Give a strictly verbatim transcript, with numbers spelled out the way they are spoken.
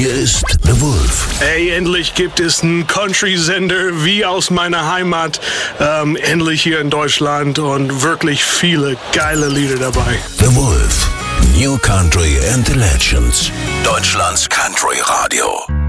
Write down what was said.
Hier ist The Wolf. Ey, endlich gibt es einen Country-Sender wie aus meiner Heimat. Ähm, endlich hier in Deutschland und wirklich viele geile Lieder dabei. The Wolf. New Country and the Legends. Deutschlands Country Radio.